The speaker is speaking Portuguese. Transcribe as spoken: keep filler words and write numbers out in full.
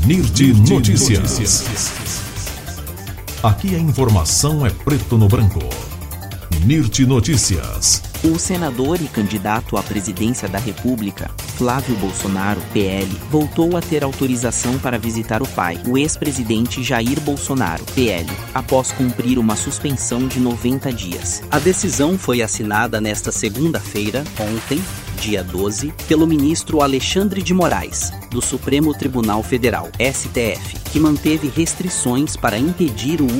Nirti Notícias. Aqui a informação é preto no branco. Nirti Notícias. O senador e candidato à presidência da República, Flávio Bolsonaro, P L, voltou a ter autorização para visitar o pai, o ex-presidente Jair Bolsonaro, P L, após cumprir uma suspensão de noventa dias. A decisão foi assinada nesta segunda-feira, ontem, dia doze, pelo ministro Alexandre de Moraes, do Supremo Tribunal Federal, S T F, que manteve restrições para impedir o